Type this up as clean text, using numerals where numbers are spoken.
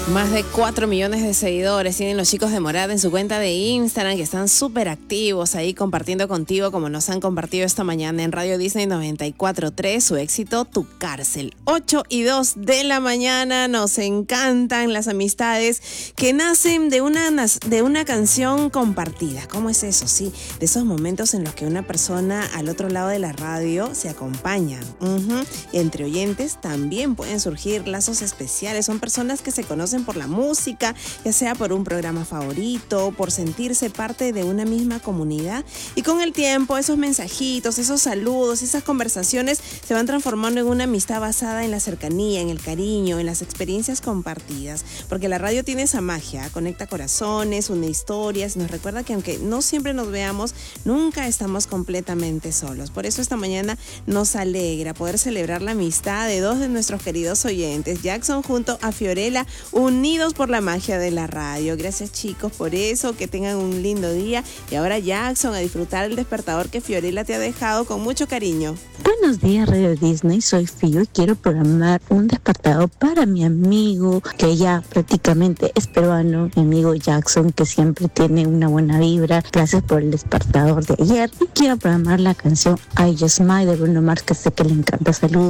Más de 4 millones de seguidores tienen los chicos de Morad en su cuenta de Instagram, que están súper activos ahí compartiendo contigo, como nos han compartido esta mañana en Radio Disney 94.3, su éxito Tu Cárcel. 8:02 de la mañana, nos encantan las amistades que nacen de una canción compartida. ¿Cómo es eso? Sí, de esos momentos en los que una persona al otro lado de la radio se acompaña. Entre oyentes también pueden surgir lazos especiales, son personas que se conocen por la música, ya sea por un programa favorito, por sentirse parte de una misma comunidad, y con el tiempo esos mensajitos, esos saludos, esas conversaciones se van transformando en una amistad basada en la cercanía, en el cariño, en las experiencias compartidas, porque la radio tiene esa magia, conecta corazones, une historias y nos recuerda que aunque no siempre nos veamos, nunca estamos completamente solos. Por eso esta mañana nos alegra poder celebrar la amistad de dos de nuestros queridos oyentes, Jackson junto a Fiorella, unidos por la magia de la radio. Gracias, chicos, por eso, que tengan un lindo día. Y ahora, Jackson, a disfrutar el despertador que Fiorella te ha dejado con mucho cariño. Buenos días, Radio Disney, soy Fio y quiero programar un despertador para mi amigo, que ya prácticamente es peruano, mi amigo Jackson, que siempre tiene una buena vibra. Gracias por el despertador de ayer. Y quiero programar la canción I Just Smile de Bruno Mars, que sé que le encanta. Saludos.